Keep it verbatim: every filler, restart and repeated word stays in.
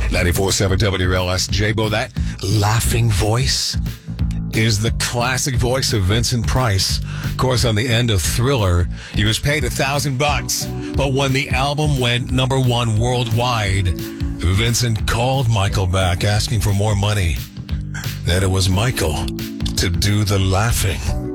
ninety-four point seven W L S. J-Bo, that laughing voice is the classic voice of Vincent Price. Of course, on the end of Thriller, he was paid a thousand bucks. But when the album went number one worldwide, Vincent called Michael back asking for more money. Then it was Michael to do the laughing.